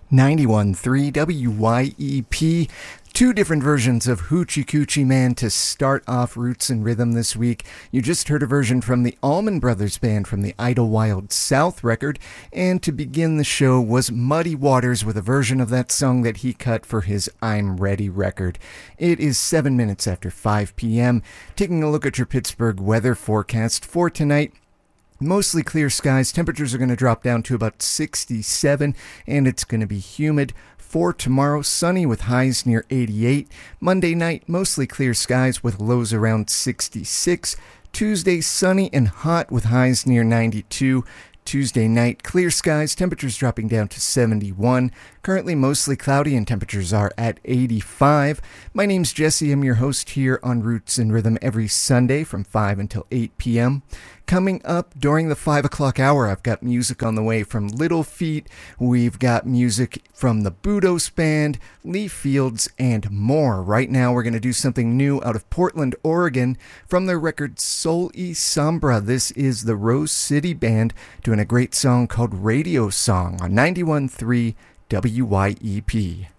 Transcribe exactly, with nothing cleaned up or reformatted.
ninety-one point three W Y E P. Two different versions of Hoochie Coochie Man to start off Roots and Rhythm this week. You just heard a version from the Allman Brothers Band from the Idlewild South record, and to begin the show was Muddy Waters with a version of that song that he cut for his I'm Ready record. It is seven minutes after five p.m. Taking a look at your Pittsburgh weather forecast for tonight. Mostly clear skies. Temperatures are going to drop down to about sixty-seven, and it's going to be humid. For tomorrow, sunny with highs near eighty-eight. Monday night, mostly clear skies with lows around sixty-six. Tuesday, sunny and hot with highs near ninety-two. Tuesday night, clear skies, temperatures dropping down to seventy-one. Currently mostly cloudy and temperatures are at eighty-five. My name's Jesse. I'm your host here on Roots and Rhythm every Sunday from five until eight p.m. Coming up during the five o'clock hour, I've got music on the way from Little Feat. We've got music from the Budos Band, Lee Fields, and more. Right now, we're going to do something new out of Portland, Oregon, from their record Soul y Sombra. This is the Rose City Band doing a great song called Radio Song on ninety-one point three W Y E P.